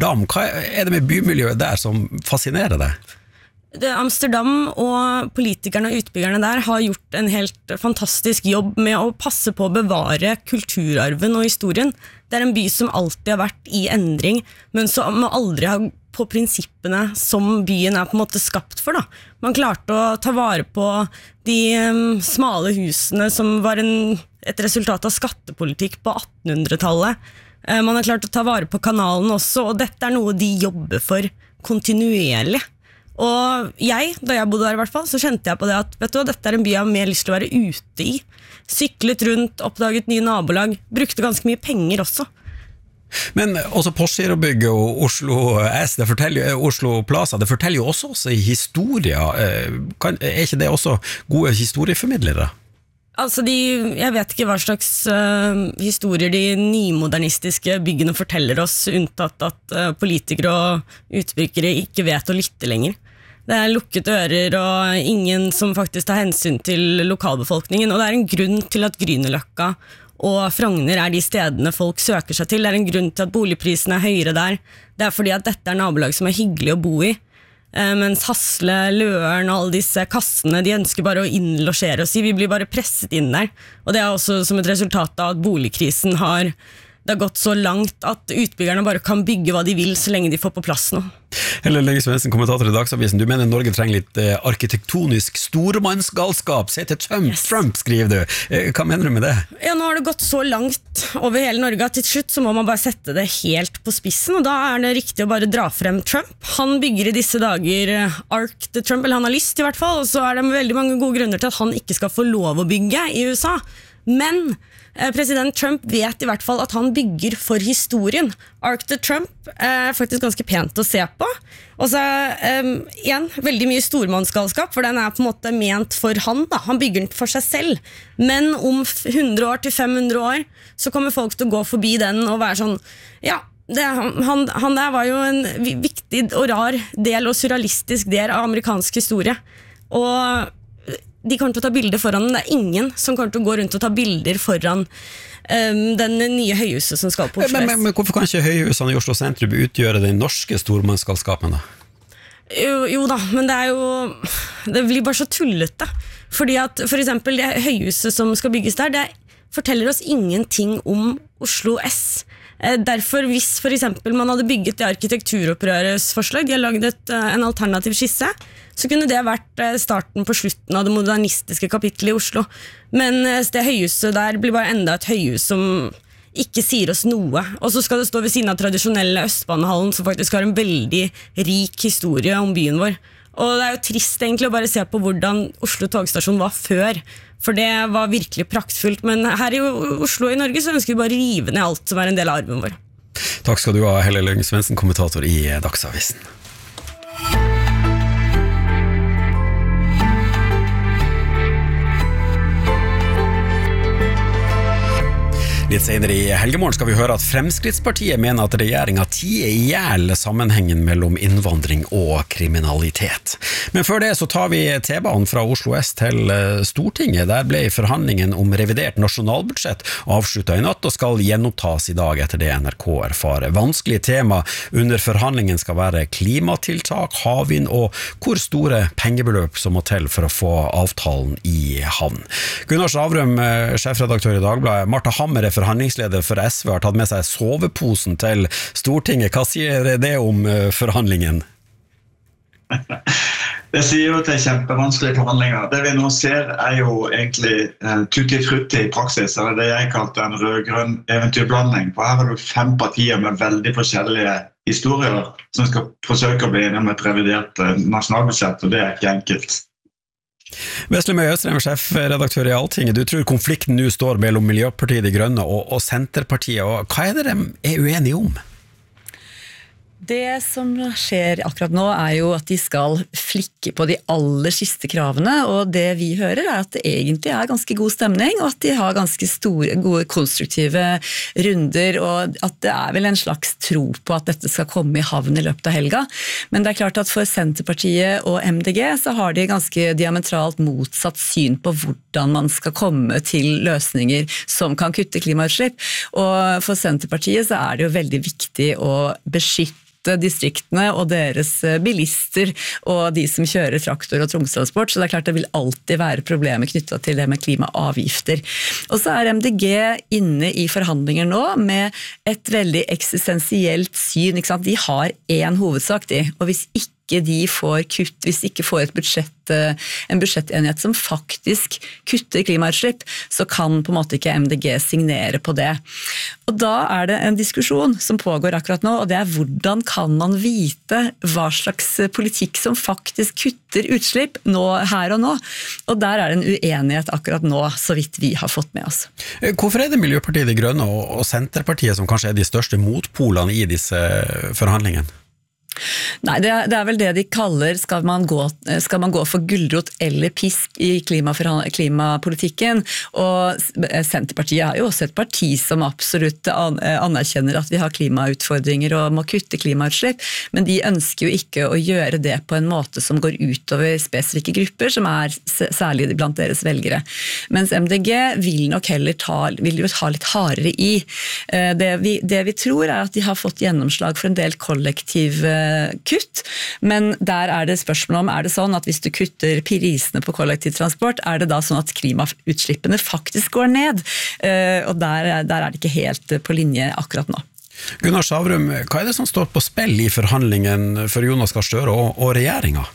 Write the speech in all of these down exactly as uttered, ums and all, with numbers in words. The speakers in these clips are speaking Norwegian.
Amsterdam. Hva er det med bymiljøet der som fascinerer deg? Det, Amsterdam og politikerne og utbyggerne der har gjort en helt fantastisk jobb med å passe på å bevare kulturarven og historien. Det er en by som alltid har vært i endring, men som aldri har på prinsippene som byen er på en måte skapt for. Da. Man klarte å ta vare på de um, smale husene som var en, et resultat av skattepolitikk på attenhundretallet. Uh, man har klart å ta vare på kanalen også, og dette er noe de jobber for kontinuerlig. Og jeg, da jeg bodde der i hvert fall, så kjente jeg på det at vet du, dette er en by jeg har mer lyst til å være ute i. Syklet rundt, oppdaget nye nabolag, brukte ganske mye penger også. Men også Postgirobygget og Oslo S, det forteller, Oslo Plaza, det forteller jo også oss i historier. Kan, er ikke det også gode historieformidlere? Altså de, jeg vet ikke hva slags uh, historier de nymodernistiske byggene forteller oss, unntatt at uh, politikere og utbyggere ikke vet å lytte lenger. Det er lukkede ører og ingen som faktisk tar hensyn til lokalbefolkningen, og det er en grunn til at Grünerløkka og Frogner er de stedene folk søker seg til. Det er en grunn til at boligprisene er høyere der. Det er fordi at dette er nabolag som er hyggelig å bo i. Mens Hasle, Løren og alle disse kassene, de ønsker bare å innlosjere oss i. Vi blir bare presset inn der. Og det er også som et resultat av at boligkrisen har, det har gått så langt at utbyggerne bare kan bygge hva de vil så lenge de får på plass noe. Helle Lyng Svendsen, kommentator i Dagsavisen. Du mener Norge trenger litt eh, arkitektonisk stormannsgalskap. Se til Trump, yes. Trump, skriver du. Eh, hva mener du med det? Ja, nå har det gått så langt over hele Norge at til slutt så må man bare sette det helt på spissen, og da er det riktig å bare dra frem Trump. Han bygger i disse dager Arc the Trump, eller han har lyst i hvert fall, og så er det veldig mange gode grunner til at han ikke skal få lov å bygge i U S A. Men president Trump vet i hvert fall at han bygger for historien. Arc the Trump er faktisk ganske pent å se på. Og så um, igjen, veldig mye stormannsgalskap, for den er på en måte ment for han. Da. Han bygger den for seg selv. Men om hundre år til fem hundre år så kommer folk til å gå forbi den og være sånn, ja, det, han, han der var jo en viktig og rar del og surrealistisk del av amerikansk historie. Og de kommer til å ta bilder foran den. Det er ingen som kommer til å gå rundt og ta bilder foran um, den nye høyhuset som skal på Oslo S. Men, men, men hvorfor kan ikke høyhusene i Oslo sentrum utgjøre den norske stormannsgalskapen da? Jo, jo da, men det er jo det blir bare så tullete. Fordi at for eksempel det høyhuset som skal bygges der, det forteller oss ingenting om Oslo S. Derfor hvis for eksempel man hadde bygget det arkitekturopprørets forslag, de har laget et, en alternativ skisse, så kunne det vært starten på slutten av det modernistiske kapittelet i Oslo. Men det høyhuset der blir bare enda et høyhus som ikke sier oss noe. Og så skal det stå ved siden av tradisjonelle Østbanehallen, som faktisk har en veldig rik historie om byen vår. Og det er jo trist egentlig å bare se på hvordan Oslo togstasjon var før, for det var virkelig praktfullt. Men her i Oslo i Norge så ønsker vi bare rive ned alt som er en del av arven vår. Takk skal du ha, Helle Lyng Svendsen, kommentator i Dagsavisen. Litt senere i Helgemorgen skal vi høre at Fremskrittspartiet mener at regjeringen tier ihjel sammenhengen mellom innvandring og kriminalitet. Men før det så tar vi T-banen fra Oslo S til Stortinget. Der ble forhandlingen om revidert nasjonalbudsjett avsluttet i natt og skal gjenopptas i dag etter det N R K erfarer. Vanskelig tema under forhandlingen skal være klimatiltak, havvind og hvor store pengebeløp som må til for å få avtalen i havn. Gunnar Stavrum, sjefredaktør i Dagbladet, Martha Hammer er forhandlingsleder for S V, har tatt med seg soveposen til Stortinget. Hva sier det om forhandlingen? Det sier jo at det er kjempevanskelige forhandlinger. Det vi nå ser er jo egentlig uh, tutti frutti i praksis, eller det jeg kalte en rød-grønn eventyrblanding. For her har du fem partier med veldig forskjellige historier som skal forsøke å bli enige om et revidert uh, nasjonalbudsjett, og det er ikke enkelt. Vesle Møy Østrem, sjefredaktør i Altinget. Du tror konflikten nå står mellom Miljøpartiet De Grønne og, og Senterpartiet, og hva er det de er uenige om? Det som skjer akkurat nå er jo at de skal flikke på de aller siste kravene, og det vi hører er at det egentlig er ganske god stemning, og at de har ganske store, gode, konstruktive runder, og at det er vel en slags tro på at dette skal komme i havn i løpet av helga. Men det er klart at for Senterpartiet og M D G så har de ganske diametralt motsatt syn på hvordan man skal komme til løsninger som kan kutte klimautslipp. Og for Senterpartiet så er det jo veldig viktig å beskytte distriktene og deres bilister og de som kjører traktor og tungtransport, så det er klart det vil alltid være problemer knyttet til det med klimaavgifter. Og så er M D G inne i forhandlinger nå med et veldig eksistensielt syn, ikke sant? De har en hovedsak, de, og hvis ikke de får kutt, hvis de ikke får et budsjett, en budsjettenighet som faktisk kutter klimautslipp, så kan på en måte ikke M D G signere på det. Og da er det en diskusjon som pågår akkurat nå, og det er hvordan kan man vite hva slags politikk som faktisk kutter utslipp nå, her og nå. Og der er det en uenighet akkurat nå, så vidt vi har fått med oss. Hvorfor er det Miljøpartiet De Grønne og Senterpartiet som kanskje er de største motpolene i disse forhandlingene? Nei, det er, det er vel det de kaller, skal man gå, skal man gå for gulrot eller pisk i klimapolitikken, og Senterpartiet er jo også et parti som absolutt anerkjenner at vi har klimautfordringer og må kutte klimautslipp, men de ønsker jo ikke å gjøre det på en måte som går utover spesifikke grupper, som er særlig blant deres velgere. Mens M D G vil nok heller ta, vil jo ta litt hardere i. Det vi, det vi tror er at de har fått gjennomslag for en del kollektiv kutt, men der er det spørsmål om, er det sånn at hvis du kutter prisene på kollektivtransport, er det da sånn at klimautslippene faktisk går ned? Og der, der er det ikke helt på linje akkurat nå. Gunnar Stavrum, hva er det som står på spill i forhandlingen for Jonas Gahr Støre og, og regjeringen?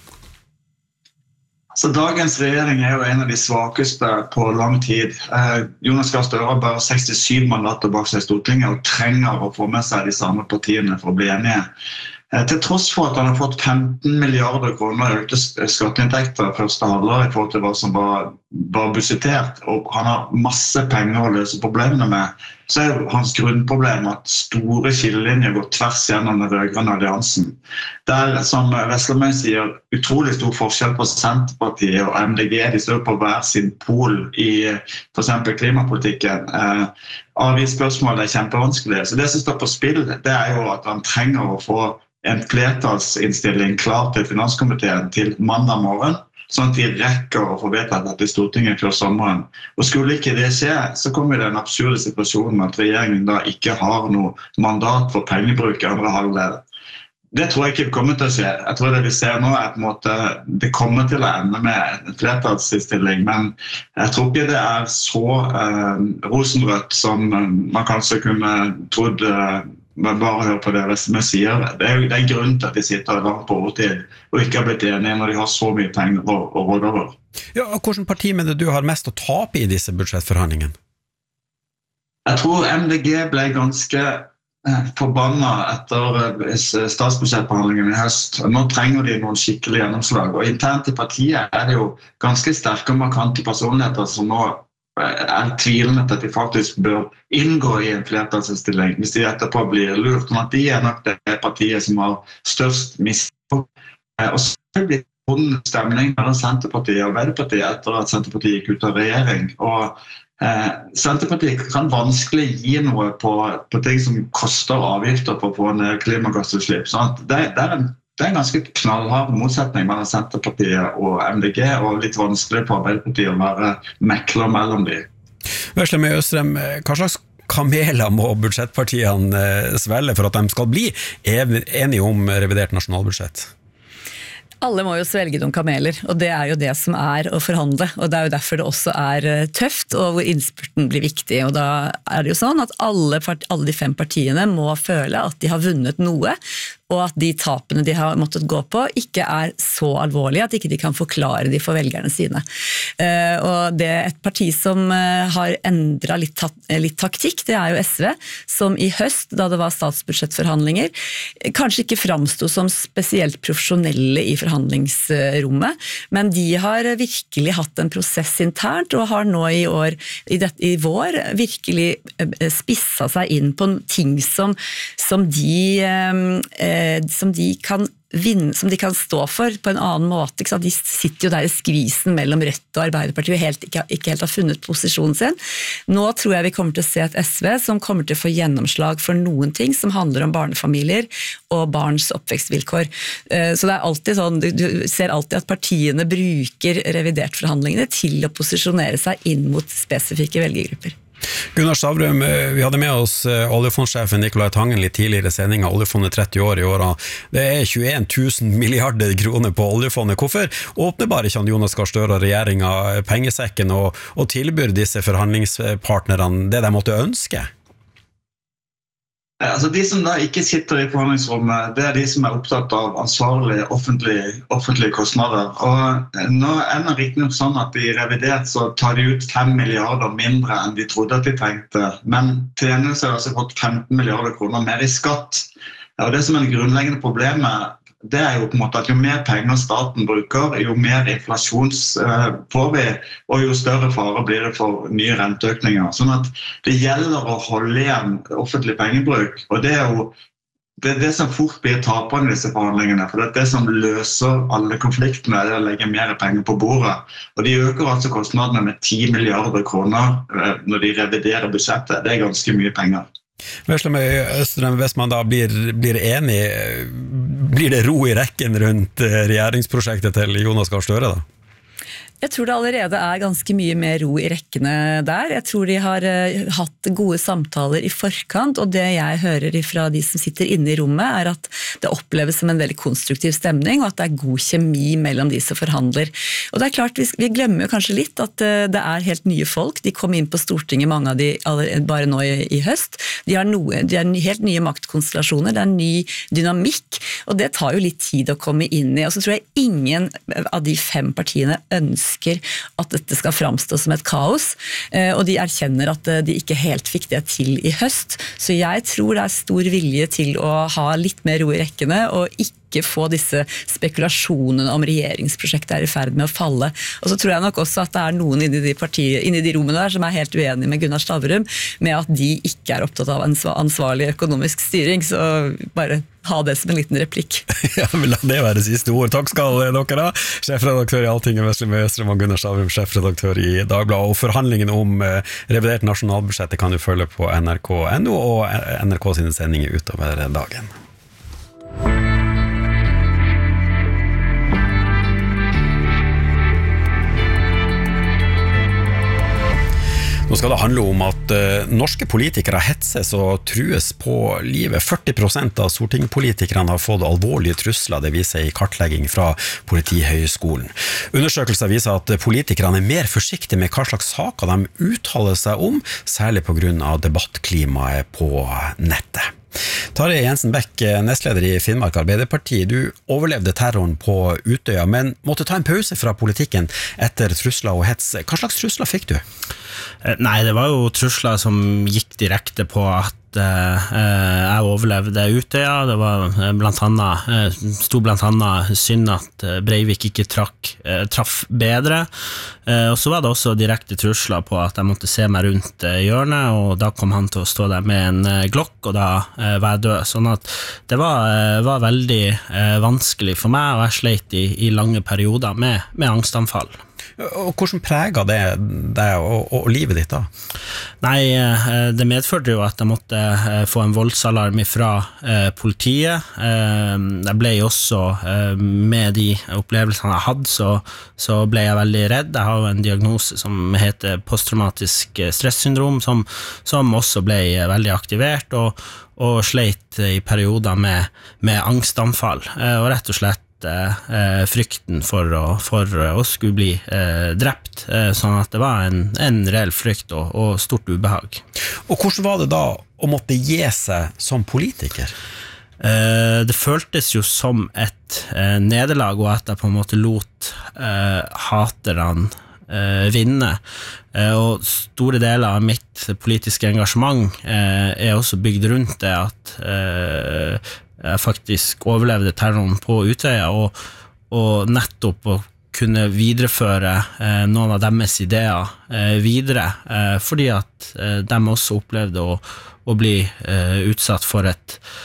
Så dagens regjering er jo en av de svakeste på lang tid. Eh, Jonas Gahr Støre har bare sekstisju mandater bak seg i Stortinget og trenger å få med seg de samme partiene for å bli enige. Eh, til tross for at han har fått femten milliarder kroner i økte skatteinntekter første halvår i forhold til hva som var, var budsjettert, og han har masse penger å løse problemene med, så er jo hans grunnproblem at store skillelinjer går tvers gjennom den rødgrønne alliansen. Det er, som Veslemøy sier, utrolig stor forskjell på Senterpartiet og M D G. De står på hver sin pol i for eksempel klimapolitikken. Eh, avgiftsspørsmålet er kjempevanskelig. Så det som står på spill, det er jo at han trenger å få en flertallsinnstilling klar til finanskomiteen til mandag morgen, sånn at de rekker å få vedtatt dette i Stortinget før sommeren. Og skulle ikke det skje, så kommer det en absurd situasjon med at regjeringen da ikke har noe mandat for pengebruk i andre halvdel. Det tror jeg ikke kommer til å skje. Jeg tror det vi ser nå er på en måte, det kommer til å ende med en flertallsinnstilling, men jeg tror ikke det er så eh, rosenrødt som man kanskje kunne trodd eh, men bare hør på det Veslemøy sier. Det er jo det er grunn til at de sitter langt på overtid og ikke har blitt enige når de har så mye penger å, å råde over. Ja, og hvilken parti mener du har mest å tape i disse budsjettforhandlingene? Jeg tror M D G ble ganske eh, forbannet etter eh, statsbudsjettbehandlingen i høst. Nå trenger de noen skikkelige gjennomslag, og internt i partiet er det jo ganske sterke og markante personligheter som nå er tvilende til at de faktisk bør inngå i en flertallsinnstilling hvis de etterpå blir lurt, om at de er nok det partiet som har størst misforhold. Og så blir det en stemning mellom Senterpartiet og Arbeiderpartiet etter at Senterpartiet gikk ut av regjering. Og eh, Senterpartiet kan vanskelig gi noe på, på ting som koster avgifter på å få ned klimagassutslipp. Så det, det er en Det er en ganske knallhard motsetning mellom Senterpartiet og M D G, og litt vanskelig på Arbeiderpartiet å være mekler mellom de. Veslemøy Østrem, hva slags kameler må budsjettpartiene svelge for at de skal bli enige om revidert nasjonalbudsjett? Alle må jo svelge noen kameler, og det er jo det som er å forhandle, og det er jo derfor det også er tøft, og hvor innspurten blir viktig, og da er det jo sånn at alle, alle de fem partiene må føle at de har vunnet noe, og at de tapene de har måttet gå på ikke er så alvorlige at ikke de kan forklare de for velgerne sine. Og det er et parti som har endret litt, litt taktikk, det er jo S V, som i høst, da det var statsbudsjettforhandlinger, kanskje ikke fremstod som spesielt profesjonelle i forhandlingsrommet, men de har virkelig hatt en prosess internt, og har nå i år, i, det, i vår, virkelig spisset seg inn på ting som, som de eh, eh, som de kan vinne, som de kan stå for på en annen måte. Ikke sant? De sitter jo der i skvisen mellom Rødt og Arbeiderpartiet og helt, ikke, ikke helt har funnet posisjonen sin. Nå tror jeg vi kommer til å se et S V som kommer til å få gjennomslag for noen ting som handler om barnefamilier og barns oppvekstvilkår. Så det er alltid sånn, du ser alltid at partiene bruker revidertforhandlingene til å posisjonere seg inn mot spesifikke velgergrupper. Gunnar Stavrum, vi hadde med oss oljefondsjefen Nicolai Tangen litt tidligere i sendingen. Oljefondet tretti år i åra. Det er tjueen tusen milliarder kroner på oljefondet. Hvorfor åpner bare ikke Jonas Gahr Støre og regjeringen pengesekken og, og tilbyr disse forhandlingspartnerne det de måtte ønske? Altså de som da ikke sitter i forhandlingsrommet, det er de som er opptatt av ansvarlige offentlige, offentlige kostnader. Og nå er det riktig nok sånn at i revidert så tar de ut fem milliarder mindre enn de trodde at de trengte. Men til gjengjeld så har de altså fått femten milliarder kroner mer i skatt. Og det som er det grunnleggende problemet, det er jo på en måte at jo mer penger staten bruker, jo mer inflasjon får vi, og jo større fare blir det for nye renteøkninger. Sånn at det gjelder å holde igjen offentlig pengebruk, og det er jo det, er det som fort blir taperne i disse forhandlingene, for det er det som løser alle konfliktene, det er å legge mer penger på bordet. Og de øker altså kostnadene med ti milliarder kroner når de reviderer budsjettet. Det er ganske mye penger. Veslemøy Østrem, hvis man da blir, blir enig, blir det ro i rekken rundt regjeringsprosjektet til Jonas Gahr Støre da? Jeg tror det allerede er ganske mye mer ro i rekkene der. Jeg tror de har uh, hatt gode samtaler i forkant, og det jeg hører fra de som sitter inne i rommet er at det oppleves som en veldig konstruktiv stemning, og at det er god kjemi mellom de som forhandler. Og det er klart, vi, vi glemmer jo kanskje litt at uh, det er helt nye folk. De kom inn på Stortinget, mange av de allerede, bare nå i, i høst. De har, noe, de har helt nye maktkonstellasjoner, det er ny dynamikk, og det tar jo litt tid å komme inn i. Og så tror jeg ingen av de fem partiene ønsker at dette skal framstå som et kaos, og de erkjenner at de ikke helt fikk det til i høst. Så jeg tror det er stor vilje til å ha litt mer ro i rekkene, og ikke ikke få disse spekulasjonene om regjeringsprosjektet er i ferd med å falle. Og så tror jeg nok også at det er noen inni de, partier, inni de rommene der som er helt uenige med Gunnar Stavrum, med at de ikke er opptatt av ansvarlig økonomisk styring, så bare ha det som en liten replikk. Ja, men la det være siste ord. Takk skal dere da. Sjefredaktør i Altinget, Veslemøy Østrem, og Gunnar Stavrum, sjefredaktør i Dagbladet. Og forhandlingen om revidert nasjonalbudsjettet kan du følge på N R K punktum N O og N R K sine sendinger utover dagen. Nå skal det handle om at uh, norske politikere hetses og trues på livet. førti prosent av stortingspolitikerne har fått alvorlige trusler, det viser i kartlegging fra Politihøgskolen. Undersøkelser viser at politikerne er mer forsiktige med hva slags saker de uttaler seg om, særlig på grunn av debattklimaet på nettet. Tarjei Jensen Bech, nestleder i Finnmark Arbeiderparti, du overlevde terroren på Utøya, men måtte ta en pause fra politikken etter trusler og hets. Hva slags trusler fikk du? Nei, det var jo trusler som gikk direkte på at uh, jeg overlevde Utøya. Det var blant annet, uh, stod blant annet synd at Breivik ikke trakk, uh, traff bedre. Uh, og så var det også direkte trusler på at jeg måtte se meg rundt uh, hjørnet, og da kom han til å stå der med en uh, glokk, og da uh, var jeg død. Sånn at det var, uh, var veldig uh, vanskelig for meg, og jeg sleit i, i lange perioder med, med angstanfall. Og hvordan preget det deg og, og livet ditt da? Nei, det medførte jo at jeg måtte få en voldsalarm fra eh, politiet. Eh, jeg ble også, eh, med de opplevelsene jeg hadde, så, så ble jeg veldig redd. Jeg har jo en diagnose som heter posttraumatisk stressyndrom, som, som også ble veldig aktivert, og, og sleit i perioder med, med angstanfall, eh, og rett og slett Eh, frykten for å, for å skulle bli eh, drept, eh, sånn at det var en, en reell frykt og, og stort ubehag. Og hvordan var det da å måtte gi seg som politiker? Eh, det føltes jo som et eh, nederlag, og at jeg på en måte lot eh, haterne eh, vinne. Eh, og store deler av mitt politiske engasjement eh, er også bygd rundt det at eh, jeg faktisk overlevde terroren på Utøya, og, og nettopp å kunne videreføre eh, noen av deres ideer eh, videre, eh, fordi at eh, de også opplevde å, å bli eh, utsatt for et,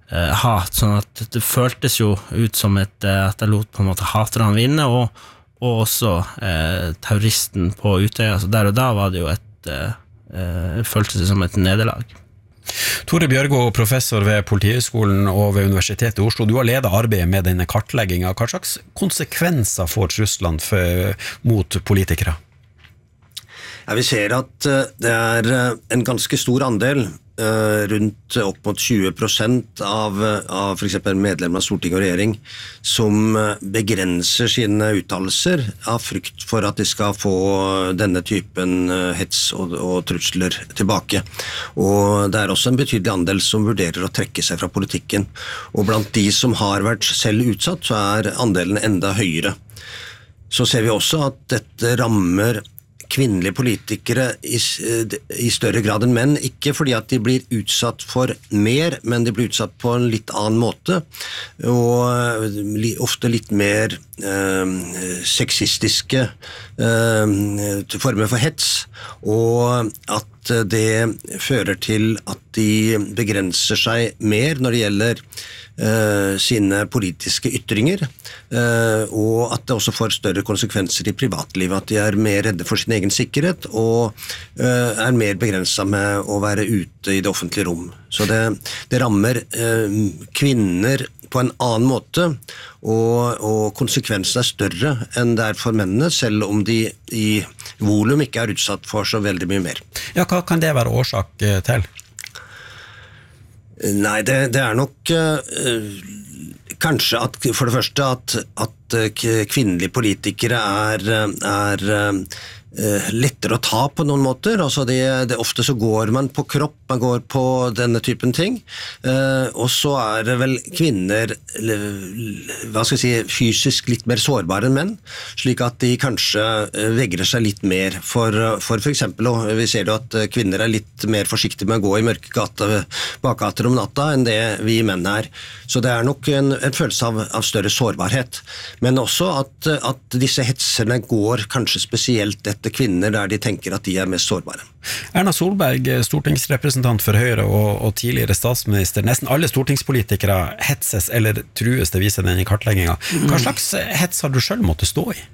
eh, hat, sånn at det føltes jo ut som et, at jeg lot på en måte haterne vinne, og, og også eh, terroristen på Utøya, så der og da var det jo et, eh, føltes det som et nederlag. Tore Bjørgo, professor ved Politihøgskolen og ved Universitetet i Oslo, du har ledet arbeidet med denne kartleggingen. Hva slags konsekvenser får truslene for, mot politikere? Ja, vi ser at det er en ganske stor andel, rundt opp mot tjue prosent av, av for eksempel medlemmer av Stortinget og regjering, som begrenser sine uttalelser av frykt for at de skal få denne typen hets og, og trusler tilbake. Og det er også en betydelig andel som vurderer å trekke seg fra politikken. Og blant de som har vært selv utsatt, så er andelen enda høyere. Så ser vi også at dette rammer kvinnelige politikere i, i større grad enn menn, ikke fordi at de blir utsatt for mer, men de blir utsatt på en litt annen måte, og ofte litt mer eh, sexistiske eh, former for hets, og at det fører til at de begrenser seg mer når det gjelder Uh, sine politiske ytringer, uh, og at det også får større konsekvenser i privatlivet, at de er mer redde for sin egen sikkerhet og uh, er mer begrenset med å være ute i det offentlige rom. Så det, det rammer uh, kvinner på en annen måte, og, og konsekvensen er større enn det er for mennene, selv om de i volum ikke er utsatt for så veldig mye mer. Ja, hva kan det være årsak til? Nei, det, det er nok uh, kanskje at, for det første at, at kvinnelige politikere er, er uh, lettere å ta på noen måter. Altså det, det, ofte så går man på kropp, man går på denne typen ting, uh, og så er det vel kvinner hva skal jeg si, fysisk litt mer sårbare enn menn, slik at de kanskje vegrer seg litt mer for, for for eksempel, og vi ser jo at kvinner er litt mer forsiktige med å gå i mørke gate, bakgater om natta enn det vi menn er. Så det er nok en, en følelse av, av større sårbarhet, men også at, at disse hetserne går kanskje spesielt etter kvinner der de tenker at de er mest sårbare. Erna Solberg, stortingsrepresentant for Høyre og, og tidligere statsminister, nesten alle stortingspolitikere hetses eller trues, det viser den i kartleggingen. Hva slags hets har du selv måttet stå i?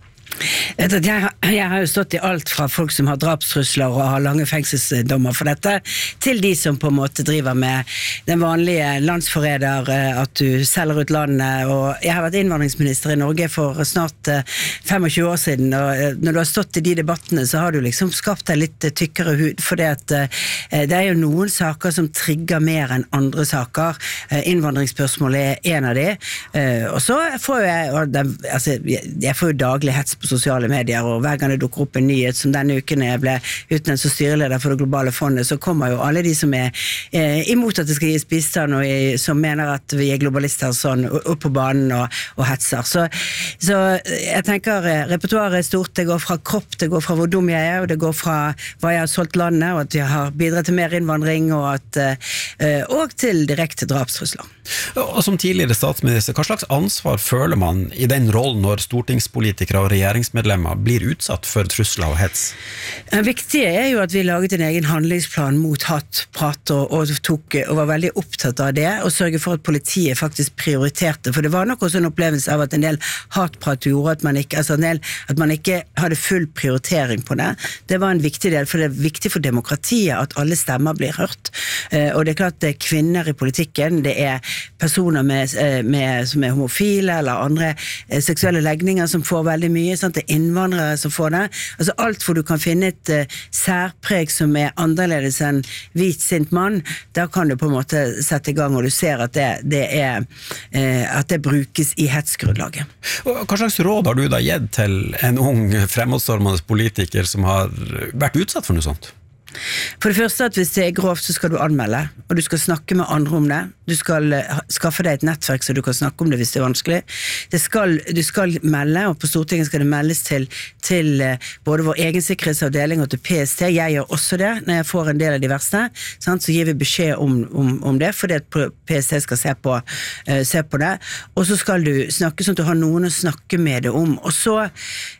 Jeg, jeg har jo stått i alt fra folk som har drapstrusler og har lange fengselsdommer for dette, til de som på en måte driver med den vanlige landsforræder, at du selger ut landet. Og jeg har vært innvandringsminister i Norge for snart tjuefem år siden, og når du har stått i de debattene, så har du liksom skapt deg litt tykkere hud, for det at det er jo noen saker som trigger mer enn andre saker. Innvandringsspørsmålet er en av de, og så får jeg, altså, jeg får jo daglig hets på sosiale medier, og hver gang det dukker opp en nyhet som denne uken jeg ble utnevnt som styreleder for det globale fondet, så kommer jo alle de som er eh, imot at det skal gis bistand, og i, som mener at vi er globalister sånn, opp på banen og, og hetser. Så, så jeg tenker repertoaret er stort, det går fra kropp, det går fra hvor dum jeg er, og det går fra hva jeg har solgt landet, og at jeg har bidratt til mer innvandring, og, at, eh, og til direkte drapstrusler. Og som tidligere statsminister, hva slags ansvar føler man i den rollen når stortingspolitikere og regjeringsmedlemmer blir utsatt for trusler og hets? Det viktige er jo at vi laget en egen handlingsplan mot hatprat, og, og, tok, og var veldig opptatt av det, og sørget for at politiet faktisk prioriterte, for det var nok også en opplevelse av at en del hatprat gjorde at man ikke, altså en del, at man ikke hadde full prioritering på det. Det var en viktig del, for det er viktig for demokratiet at alle stemmer blir hørt, og det er klart det er kvinner i politikken, det er personer med, med, som er homofile eller andre seksuelle legninger som får veldig mye, sant? Det er innvandrere som får det. Altså alt hvor du kan finne et uh, særpreg som er annerledes enn hvit sint mann, da kan du på en måte sette i gang, og du ser at det, det, er, uh, at det brukes i hetsgrunnlaget. Hva slags råd har du da gitt til en ung fremadstormende politiker som har vært utsatt for noe sånt? For det første at hvis det er grovt, så skal du anmelde, og du skal snakke med andre om det. Du skal skaffe deg et nettverk så du kan snakke om det hvis det er vanskelig. Det skal, du skal melde, og på Stortinget skal det meldes til, til både vår egen sikkerhetsavdeling og til P S T. Jeg gjør også det når jeg får en del av de verste, sant? Så gir vi beskjed om, om, om det, fordi at P S T skal se på, uh, se på det. Og så skal du snakke sånn at du har noen å snakke med det om. Og så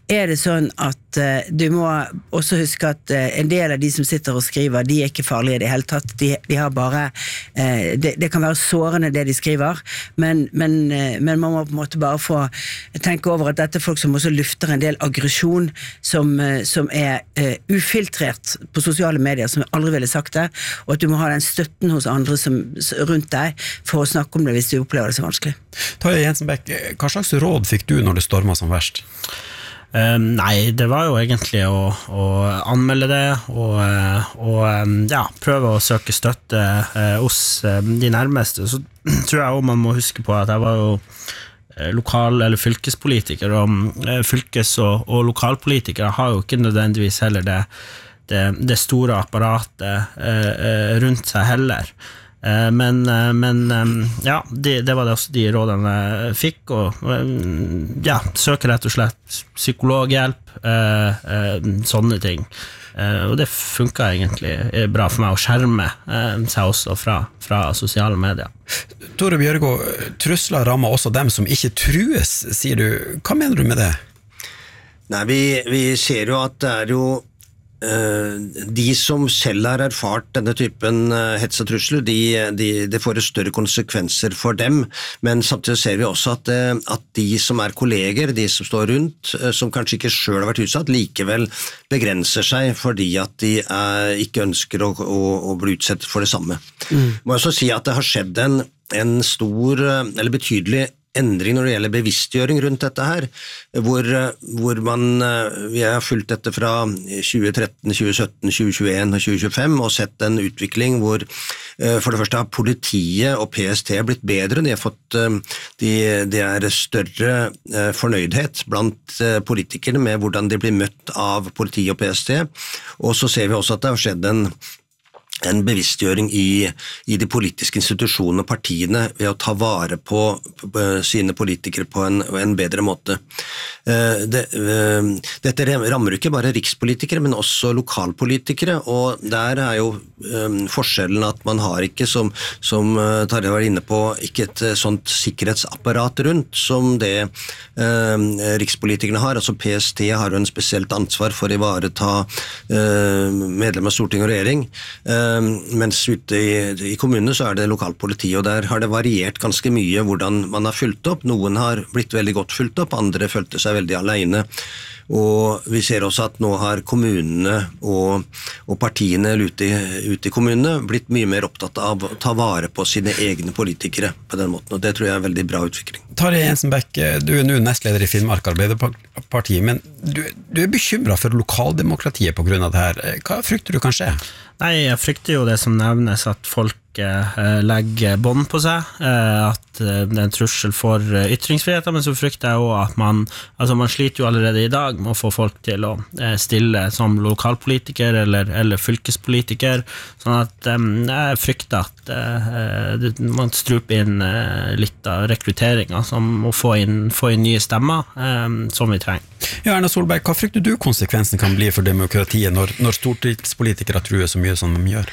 er det sånn at uh, du må også huske at uh, en del av de som sitter og skriver, de er ikke farlige i det hele tatt. De, de har bare, uh, det, det kan være sårende det de skriver, men, men, uh, men man må på en måte bare få tenke over at dette er folk som også lufter en del aggresjon som, uh, som er uh, ufiltrert på sosiale medier, som jeg aldri ville sagt det, og at du må ha den støtten hos andre som, rundt deg for å snakke om det hvis du opplever det så vanskelig. Tarjei Jensenbeck, hva slags råd fikk du når det stormet som verst? Um, nei, det var jo egentlig å, å anmelde det og, og ja, prøve å søke støtte uh, hos uh, de nærmeste. Så tror jeg også man må huske på at jeg var jo uh, lokal- eller fylkespolitiker, og uh, fylkes- og, og lokalpolitikere har jo ikke nødvendigvis heller det, det, det store apparatet uh, uh, rundt seg heller. Men, men ja, det, det var det også de rådene jeg fikk, og ja, søke rett og slett psykologhjelp, eh, eh, sånne ting. Eh, og det funket egentlig bra for meg å skjerme eh, seg også fra, fra sosiale medier. Tore Bjørgo, trusler rammer også dem som ikke trues, sier du. Hva mener du med det? Nei, vi, vi ser jo at det er jo de som selv har erfart denne typen hets og trusler, de, de, de får større konsekvenser for dem, men samtidig ser vi også at, at de som er kolleger, de som står rundt, som kanskje ikke selv har vært utsatt, likevel begrenser seg fordi at de er, ikke ønsker å, å, å bli utsatt for det samme. Mm. Må jeg også si at det har skjedd en, en stor, eller betydelig endring når det gjelder bevisstgjøring rundt dette her, hvor, hvor man, vi har fulgt dette fra tjue tretten, tjue sytten, tjue tjueen og tjue tjuefem og sett en utvikling hvor for det første har politiet og P S T blitt bedre, de har fått, de, de er større fornøydhet blant politikerne med hvordan de blir møtt av politiet og P S T, og så ser vi også at det har skjedd en en bevisstgjøring i, i de politiske institusjonene og partiene ved å ta vare på, på sine politikere på en, en bedre måte. Uh, det, uh, dette rammer ikke bare rikspolitikere, men også lokalpolitikere, og der er jo um, forskjellen at man har ikke, som, som uh, Tarjei var inne på, ikke et uh, sånt sikkerhetsapparat rundt som det uh, rikspolitikerne har. Altså P S T har jo en spesielt ansvar for å ivareta uh, medlemmer av Stortinget og regjering, uh, mens ute i, i kommunene så er det lokalpoliti, og der har det variert ganske mye hvordan man har fulgt opp. Noen har blitt veldig godt fulgt opp, andre følte seg veldig alene. Og vi ser også at nå har kommunene og, og partiene ute i, ute i kommunene blitt mye mer opptatt av å ta vare på sine egne politikere på den måten, og det tror jeg er en veldig bra utvikling. Tarjei Jensenbeck, du er nå nestleder i Finnmark Arbeiderparti, men du, du er bekymret for lokaldemokratiet på grunn av det her. Hva frykter du kan skje? Nei, jeg frykter jo det som nevnes, at folk eh, legger bånd på seg, eh, at eh, det er en trussel for eh, ytringsfriheten, men så frykter jeg også at man, altså man sliter jo allerede i dag med å få folk til å eh, stille som lokalpolitiker eller, eller fylkespolitiker, sånn at eh, jeg frykter at eh, man struper inn eh, litt av rekrutteringen, som å få inn, få inn nye stemmer eh, som vi trenger. Ja, Erna Solberg, hva frykter du konsekvensen kan bli for demokratiet når, når stortingspolitikere truer så mye som de gjør?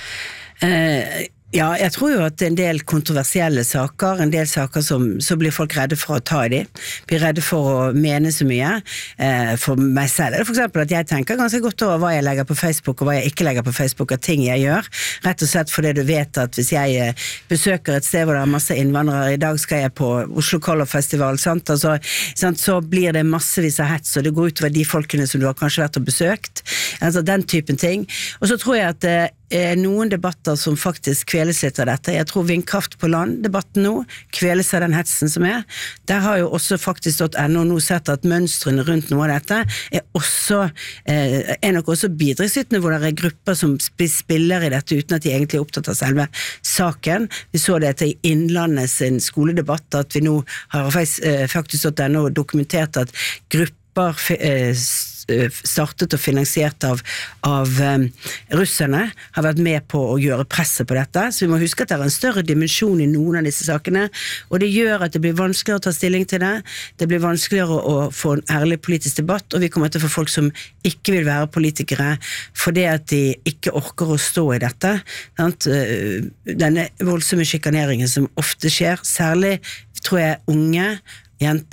Eh, ja, jeg tror jo at en del kontroversielle saker, en del saker som så blir folk redde for å ta i de, blir redde for å mene så mye. Eh, for meg selv er det for eksempel at jeg tenker ganske godt over hva jeg legger på Facebook og hva jeg ikke legger på Facebook av ting jeg gjør, rett og slett fordi du vet at hvis jeg besøker et sted hvor det er masse innvandrere, i dag skal jeg på Oslo Color Festival, sant? Altså, sant? Så blir det massevis av hets, og det går utover de folkene som du har kanskje vært og besøkt, altså den typen ting. Og så tror jeg at eh, noen debatter som faktisk kveles litt av dette. Jeg tror vindkraft på land, debatten nå, kveles av den hetsen som er. Der har jo også faktisk stått ennå nå sett at mønstrene rundt noe av dette er også, eh, er nok også bidragsytende, hvor det er grupper som spiller i dette uten at de egentlig er opptatt av selve saken. Vi så det til Innlandet sin skoledebatt, at vi nå har faktisk stått ennå dokumentert at grupper eh, startet og finansiert av, av um, russerne, har vært med på å gjøre presset på dette, så vi må huske at det er en større dimensjon i noen av disse sakene, og det gjør at det blir vanskeligere å ta stilling til det, det blir vanskeligere å få en ærlig politisk debatt, og vi kommer til å få folk som ikke vil være politikere, fordi at de ikke orker å stå i dette, sant? Denne voldsomme sjikaneringen som ofte skjer, særlig tror jeg unge jenter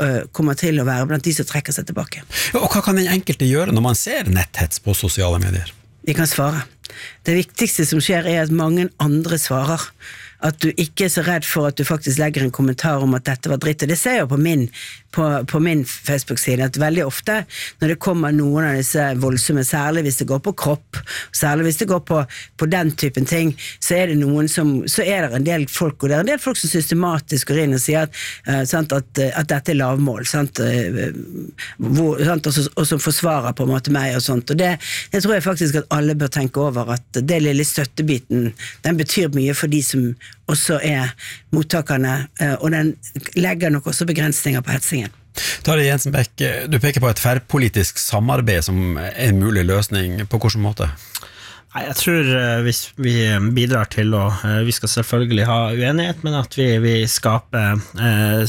uh, kommer til å være blant de som trekker seg tilbake. Og hva kan den enkelte gjøre når man ser netthets på sosiale medier? Vi kan svare. Det viktigste som skjer er at mange andre svarer. At du ikke er så redd for at du faktisk legger en kommentar om at dette var dritt. Og det ser jeg jo på min, på, på min Facebook-side, at veldig ofte når det kommer noen av disse voldsomme, særlig hvis det går på kropp, særlig hvis det går på, på den typen ting, så er det noen som, så er det en del folk, og det er en del folk som systematisk går inn og sier at, uh, sant, at, at dette er lavmål, sant, uh, hvor, sant, og, så, og som forsvarer på en måte meg og sånt. Og det, det tror jeg faktisk at alle bør tenke over, at det lille støttebiten, den betyr mye for de som også er mottakerne, og den legger nok også begrensninger på hetsingen. Tarjei Jensen Bech, du peker på et tverrpolitisk samarbeid som er en mulig løsning. På hvilken måte? Nei, jeg tror hvis vi bidrar til å, vi skal selvfølgelig ha uenighet, men at vi, vi skaper, eh,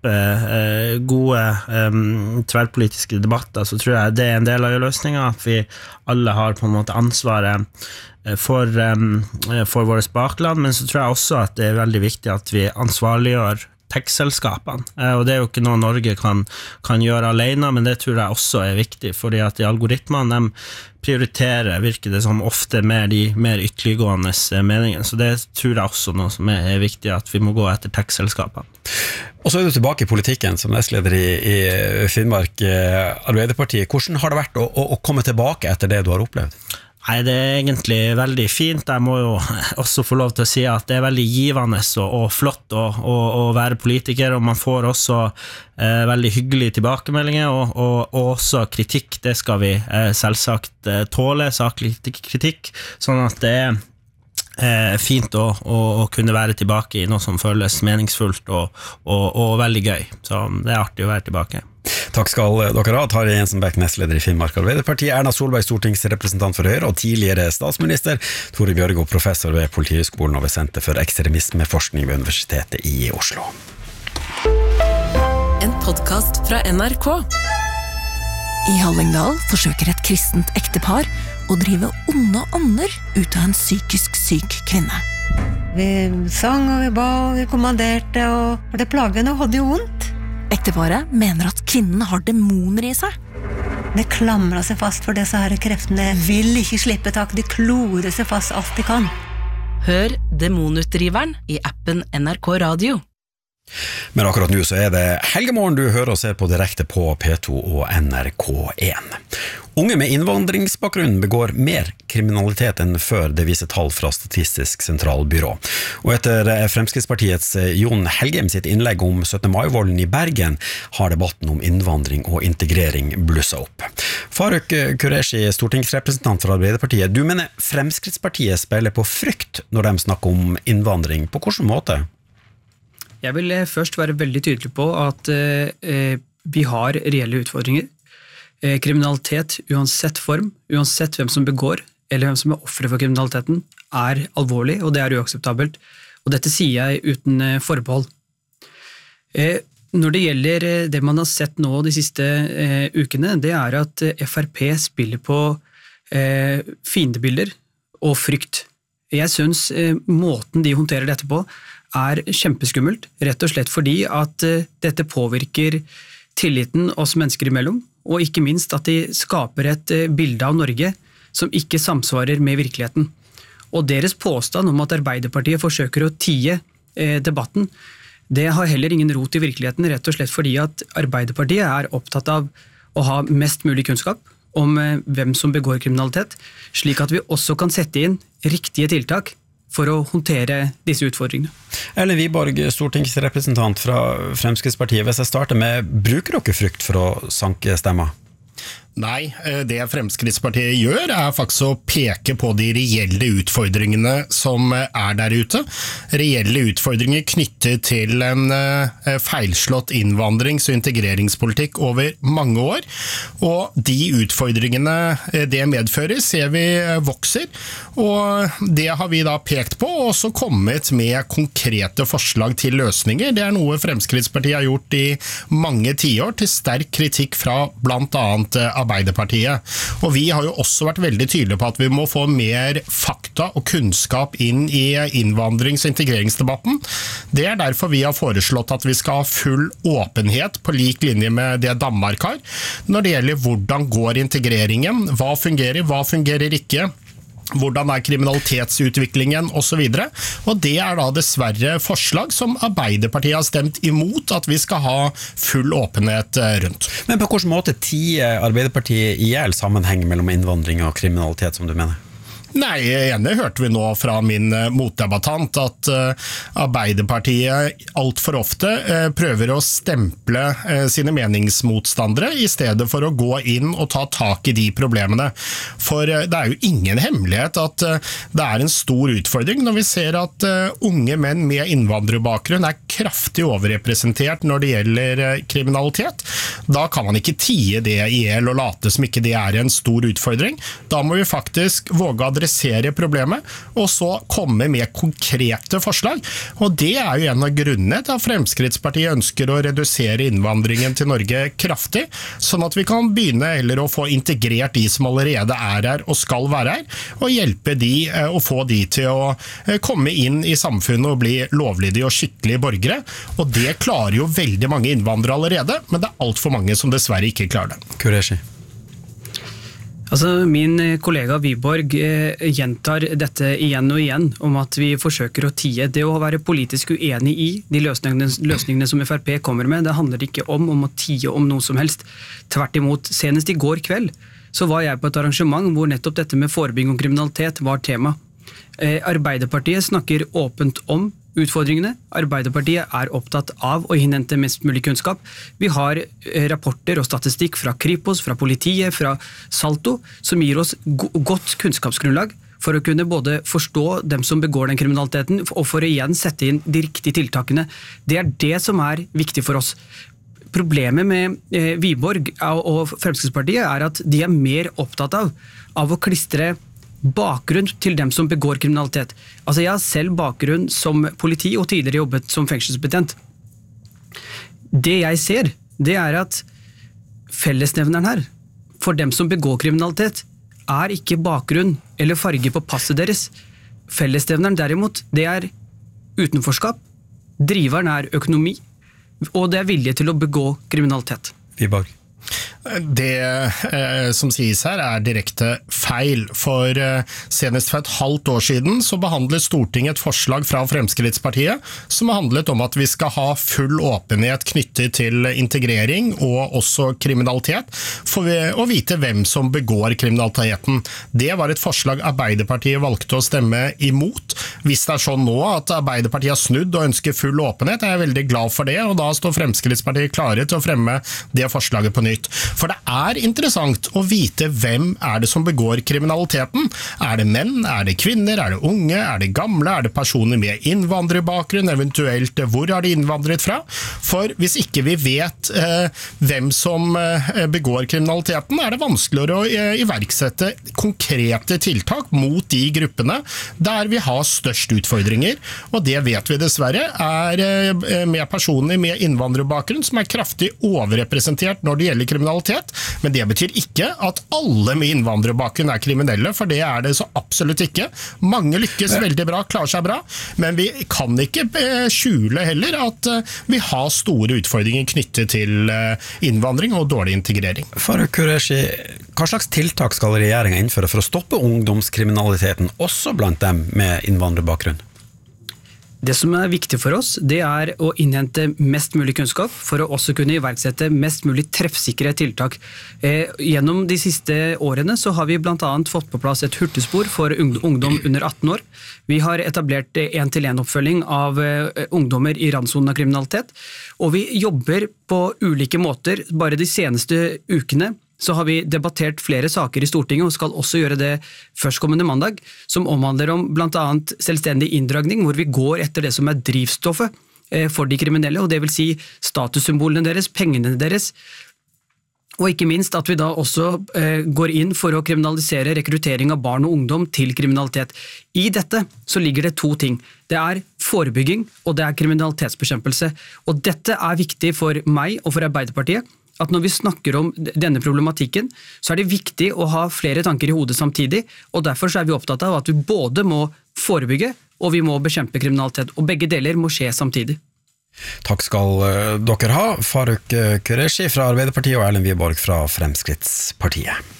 skaper gode eh, tverrpolitiske debatter, så tror jeg det er en del av løsningen, at vi alle har på en måte ansvaret for, for våre bakland, men så tror jeg også at det er veldig viktig at vi ansvarliggjør tech-selskapene, og det er jo ikke noe Norge kan, kan gjøre alene, men det tror jeg også er viktig, fordi at de algoritmene de prioriterer, virker det som ofte mer de mer ytterliggående meningene, så det tror jeg også noe som er viktig, at vi må gå etter tech-selskapene. Og så er du tilbake i politikken som nestleder i, i Finnmark Arbeiderpartiet. Hvordan har det vært å, å komme tilbake etter det du har opplevd? Nei, det er egentlig veldig fint. Jeg må jo også få lov til å si at det er veldig givende og, og flott å, å, å være politiker, og man får også eh, veldig hyggelige tilbakemeldinger, og, og, og også kritikk. Det skal vi eh, selvsagt eh, tåle, saklig kritikk, sånn at det er eh, fint å, å, å kunne være tilbake i noe som føles meningsfullt og, og, og veldig gøy. Så det er artig å være tilbake. Takk skal dere ha, Tarjei Jensen Bech, nestleder i Finnmark Arbeiderpartiet, Erna Solberg, stortingsrepresentant for Høyre, og tidligere statsminister, Tore Bjørgo, professor ved Politihøgskolen og ved Senter for ekstremismeforskning ved Universitetet i Oslo. En podcast fra N R K. I Hallingdal forsøker et kristent ektepar å drive onde ånder ut av en psykisk syk kvinne. Vi sang og vi ba og vi kommanderte, og det plagene hadde jo vondt. Ekteparet mener at kvinnen har demoner i seg. De klamrer seg fast for disse her kreftene, vil ikke slippe tak, de klorer seg fast alt de kan. Hør Demonutdriveren i appen N R K Radio. Men akkurat nå så er det Helgemorgen du hører og ser på direkte på P to og N R K en. Unge med innvandringsbakgrunn begår mer kriminalitet enn før, det viser tall fra Statistisk sentralbyrå. Og etter Fremskrittspartiets Jon Helgheim sitt innlegg om syttende mai-volden i Bergen, har debatten om innvandring og integrering blusset opp. Faruk Qureshi, stortingsrepresentant for Arbeiderpartiet, du mener Fremskrittspartiet spiller på frykt når de snakker om innvandring. På hvilken måte? Jeg vil først være veldig tydelig på at eh, vi har reelle utfordringer. Eh, kriminalitet, uansett form, uansett hvem som begår, eller hvem som er ofre for kriminaliteten, er alvorlig, og det er uakseptabelt. Og dette sier jeg uten eh, forbehold. Eh, når det gjelder eh, det man har sett nå de siste eh, ukene, det er at eh, F R P spiller på eh, fiendebilder og frykt. Jeg synes eh, måten de håndterer dette på, er kjempeskummelt, rett og slett fordi at uh, dette påvirker tilliten oss mennesker imellom, og ikke minst at de skaper et uh, bilde av Norge som ikke samsvarer med virkeligheten. Og deres påstand om at Arbeiderpartiet forsøker å tie uh, debatten, det har heller ingen rot i virkeligheten, rett og slett fordi at Arbeiderpartiet er opptatt av å ha mest mulig kunnskap om uh, hvem som begår kriminalitet, slik at vi også kan sette inn riktige tiltak for å håndtere disse utfordringene. Ellen Wiborg, stortingsrepresentant fra Fremskrittspartiet. Hvis jeg starter med, bruker dere frykt for å sanke stemmer? Nei, det Fremskrittspartiet gjør er faktisk å peke på de reelle utfordringene som er der ute. Reelle utfordringer knyttet til en feilslått innvandrings- og integreringspolitikk over mange år. Og de utfordringene det medfører ser vi vokser, og det har vi da pekt på, og også kommet med konkrete forslag til løsninger. Det er noe Fremskrittspartiet har gjort i mange tiår, til sterk kritikk fra blant annet Arbeiderpartiet. Arbeiderpartiet. Og vi har jo også vært veldig tydelige på at vi må få mer fakta og kunnskap inn i innvandrings- og integreringsdebatten. Det er derfor vi har foreslått at vi skal ha full åpenhet på lik linje med det Danmark har, når det gjelder hvordan går integreringen, hva fungerer, hva fungerer ikke, hvordan er kriminalitetsutviklingen og så videre. Og det er da dessverre forslag som Arbeiderpartiet har stemt imot at vi skal ha full åpenhet rundt. Men på hvilken måte tier Arbeiderpartiet i hjel sammenheng mellom innvandring og kriminalitet, som du mener? Nei, ene hørte vi nå fra min motdebattant at uh, Arbeiderpartiet alt for ofte uh, prøver å stemple uh, sine meningsmotstandere i stedet for å gå inn og ta tak i de problemene. For uh, det er jo ingen hemmelighet at uh, det er en stor utfordring når vi ser at uh, unge menn med innvandrerbakgrunn er kraftig overrepresentert når det gjelder uh, kriminalitet. Da kan man ikke tie det i hjel og late som ikke det er en stor utfordring. Da må vi faktisk våge å adressere problemet, og så komme med konkrete forslag. Og det er jo en av grunnene til at Fremskrittspartiet ønsker å redusere innvandringen til Norge kraftig, sånn at vi kan begynne eller å få integrert de som allerede er her og skal være her, og hjelpe de og få de til å komme inn i samfunnet og bli lovlydige og skikkelige borgere. Og det klarer jo veldig mange innvandrere allerede, men det er alt for mange som dessverre ikke klarer det. Qureshi. Altså, min kollega Wiborg eh, gjentar dette igjen og igjen om at vi forsøker å tie. Det å være politisk uenig i de løsningene, løsningene som F R P kommer med, det handler ikke om, om å tie om noe som helst. Tvert imot, senest i går kveld så var jeg på et arrangement hvor nettopp dette med forebygging og kriminalitet var tema. Eh, Arbeiderpartiet snakker åpent om utfordringene. Arbeiderpartiet er opptatt av å innhente mest mulig kunnskap. Vi har rapporter og statistikk fra Kripos, fra politiet, fra Salto, som gir oss godt kunnskapsgrunnlag for å kunne både forstå dem som begår den kriminaliteten, og for å igjen sette inn de riktige tiltakene. Det er det som er viktig for oss. Problemet med eh, Wiborg og Fremskrittspartiet er at de er mer opptatt av, av å klistre bakgrunn til dem som begår kriminalitet. Altså, jeg har selv bakgrunn som politi og tidligere jobbet som fengselsbetjent. Det jeg ser, det er at fellesnevneren her, for dem som begår kriminalitet, er ikke bakgrunn eller farge på passet deres. Fellesnevneren derimot, det er utenforskap, driveren er økonomi, og det er vilje til å begå kriminalitet. Wiborg. Det eh, som sies her er direkte feil, for eh, senest for et halvt år siden så behandlet Stortinget et forslag fra Fremskrittspartiet som handlet om at vi skal ha full åpenhet knyttet til integrering og også kriminalitet, for å vite hvem som begår kriminaliteten. Det var et forslag Arbeiderpartiet valgte å stemme imot. Hvis det er sånn nå at Arbeiderpartiet har snudd og ønsker full åpenhet, er jeg veldig glad for det, og da står Fremskrittspartiet klare til å fremme det forslaget på nytt. For det er interessant å vite hvem er det som begår kriminaliteten. Er det menn, er det kvinner, er det unge, er det gamle, er det personer med innvandrerbakgrunn, eventuelt hvor har de innvandret fra? For hvis ikke vi vet eh, hvem som eh, begår kriminaliteten, er det vanskeligere å eh, iverksette konkrete tiltak mot de gruppene der vi har størst utfordringer. Og det vet vi dessverre er eh, med personer med innvandrerbakgrunn som er kraftig overrepresentert når det gjelder kriminalitet. Men det betyr ikke at alle med innvandrerbakgrunn er kriminelle, for det er det så absolutt ikke. Mange lykkes veldig bra, klarer seg bra, men vi kan ikke skjule heller at vi har store utfordringer knyttet til innvandring og dårlig integrering. Faruk Qureshi, hva slags tiltak skal regjeringen innføre for å stoppe ungdomskriminaliteten, også blant dem med innvandrerbakgrunn? Det som er viktig for oss, det er å innhente mest mulig kunnskap for å også kunne iverksette mest mulig treffsikre tiltak. Eh, gjennom de siste årene så har vi blant annet fått på plass et hurtigspor for ungdom under atten år. Vi har etablert en-til-en-oppfølging av eh, ungdommer i randsonen av kriminalitet, og vi jobber på ulike måter. Bare de seneste ukene så har vi debattert flere saker i Stortinget, og skal også gjøre det førstkommende mandag, som omhandler om blant annet selvstendig inndragning, hvor vi går etter det som er drivstoffet for de kriminelle, og det vil si statussymbolene deres, pengene deres, og ikke minst at vi da også går inn for å kriminalisere rekruttering av barn og ungdom til kriminalitet. I dette så ligger det to ting. Det er forebygging, og det er kriminalitetsbekjempelse. Og dette er viktig for meg og for Arbeiderpartiet, at når vi snakker om denne problematikken, så er det viktig å ha flere tanker i hodet samtidig, og derfor så er vi opptatt av at vi både må forebygge, og vi må bekjempe kriminalitet, og begge deler må skje samtidig. Takk skal dere ha, Faruk Qureshi fra Arbeiderpartiet og Erlend Wiborg fra Fremskrittspartiet.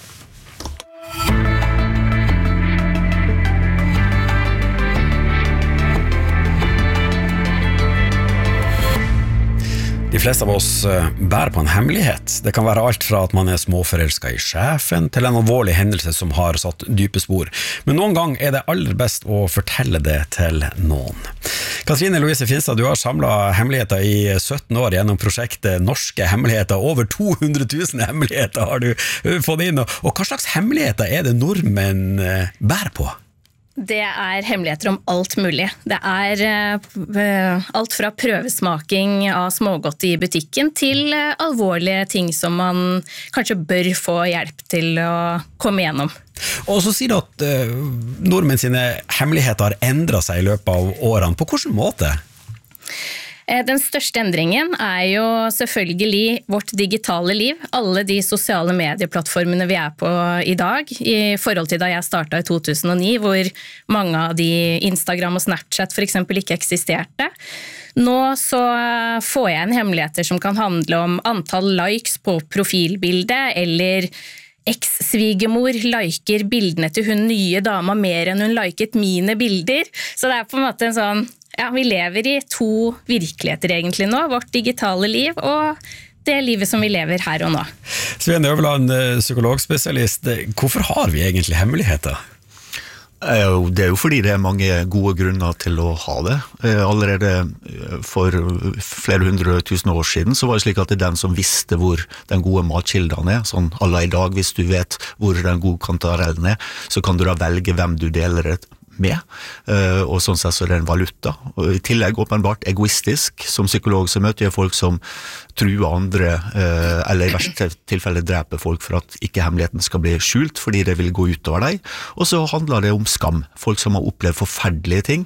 De fleste av oss bærer på en hemmelighet. Det kan være alt fra at man er småforelsket i sjefen, til en alvorlig hendelse som har satt dype spor. Men noen gang er det aller best å fortelle det til noen. Katrine Louise Finstad, du har samlet hemmeligheter i sytten år gjennom prosjektet Norske Hemmeligheter. Over to hundre tusen hemmeligheter har du fått inn. Og hva slags hemmeligheter er det nordmenn bærer på? Det er hemmeligheter om alt mulig. Det er uh, alt fra prøvesmaking av smågodte i butikken til uh, alvorlige ting som man kanskje bør få hjelp til å komme gjennom. Og så sier du at uh, nordmenn sine hemmeligheter har endret seg i løpet av årene. På hvilken måte? Den største endringen er jo selvfølgelig vårt digitale liv, alle de sosiale medieplattformene vi er på i dag, i forhold til da jeg startet i to tusen og ni, hvor mange av de Instagram og Snapchat for eksempel ikke eksisterte. Nå så får jeg en hemmeligheter som kan handle om antall likes på profilbildet, eller eks-svigermor liker bildene til hun nye dama mer enn hun liket mine bilder. Så det er på en måte en sånn, ja, vi lever i to virkeligheter egentlig nå, vårt digitale liv og det livet som vi lever her og nå. Sven Øverland, psykologspesialist, hvorfor har vi egentlig hemmeligheter? Det er jo fordi det er mange gode grunner til å ha det. Allerede for flere hundre tusen år siden så var det slik at det er den som visste hvor den gode matkilden er. Sånn alle i dag, hvis du vet hvor den gode kantarellen er, så kan du da velge hvem du deler det med, og sånn sett så er det en valuta. Og i tillegg åpenbart egoistisk. Som psykolog så møter jeg folk som truer andre, eller i verste tilfelle dreper folk for at ikke hemmeligheten skal bli skjult, fordi det vil gå ut over deg. Og så handler det om skam. Folk som har opplevd forferdelige ting,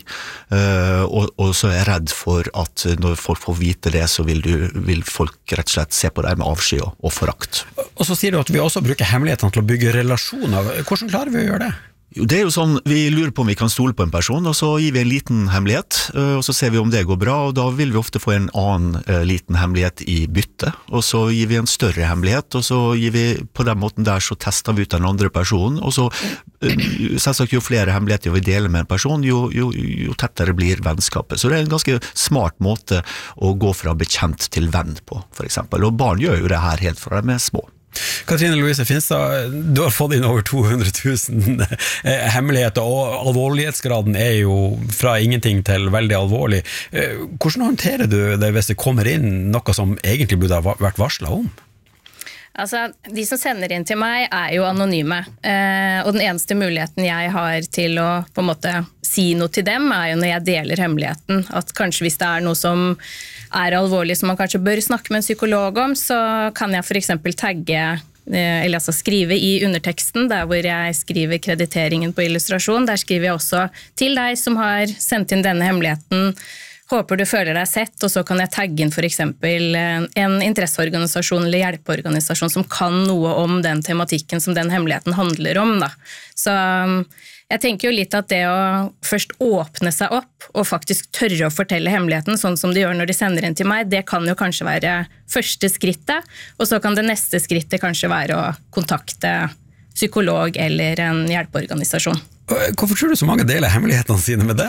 og, og så er redd for at når folk får vite det, så vil, du, vil folk rett og slett se på deg med avsky og, og forakt. Og så sier du at vi også bruker hemmelighetene til å bygge relasjoner. Hvordan klarer vi å gjøre det? Jo, det er jo sånn, vi lurer på om vi kan stole på en person, og så gir vi en liten hemmelighet, og så ser vi om det går bra, og da vil vi ofte få en annen uh, liten hemmelighet i bytte, og så gir vi en større hemmelighet, og så gir vi på den måten der, så tester vi ut den andre personen, og så uh, selvsagt jo flere hemmeligheter vi deler med en person, jo, jo, jo tettere blir vennskapet. Så det er en ganske smart måte å gå fra bekjent til venn på, for eksempel, og barn gjør jo det her helt fra de er små. Katrine Louise Finstad, du har fått inn over to hundre tusen hemmeligheter, og alvorlighetsgraden er jo fra ingenting til veldig alvorlig. Hvordan håndterer du det hvis det kommer inn noe som egentlig burde ha vært varslet om? Altså, de som sender inn til meg er jo anonyme, eh, og den eneste muligheten jeg har til å på en måte si noe til dem er jo når jeg deler hemmeligheten, at kanskje hvis det er noe som er alvorlig som man kanskje bør snakke med en psykolog om, så kan jeg for eksempel tagge, eh, eller altså skrive i underteksten, der hvor jeg skriver krediteringen på illustrasjon, der skriver jeg også til deg som har sendt inn denne hemmeligheten, håper du føler deg sett, og så kan jeg tagge inn for eksempel en interesseorganisasjon eller hjelpeorganisasjon som kan noe om den tematikken som den hemmeligheten handler om. Da. Så jeg tenker jo litt at det å først åpne seg opp og faktisk tørre å fortelle hemmeligheten, sånn som de gjør når de sender inn til meg, det kan jo kanskje være første skrittet, og så kan det neste skrittet kanskje være å kontakte psykolog eller en hjelpeorganisasjon. Hvorfor tror du så mange deler hemmelighetene sine med det?